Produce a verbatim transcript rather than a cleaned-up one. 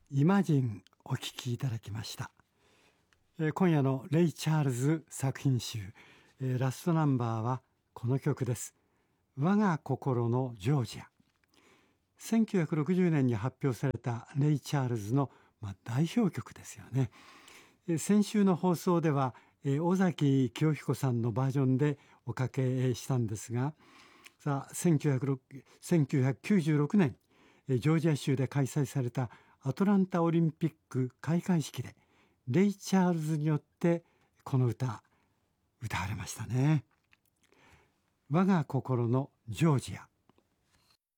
イマジンお聴きいただきました。えー、今夜のレイ・チャールズ作品集、えー、ラストナンバーはこの曲です。我が心のジョージア。せんきゅうひゃくろくじゅうねんに発表されたレイ・チャールズの、まあ、代表曲ですよね。えー、先週の放送では、えー、尾崎清彦さんのバージョンでおかけしたんですが、さあせんきゅうひゃくきゅうじゅうろくねん、えー、ジョージア州で開催されたアトランタオリンピック開会式でレイ・チャールズによってこの歌歌われましたね。我が心のジョージア。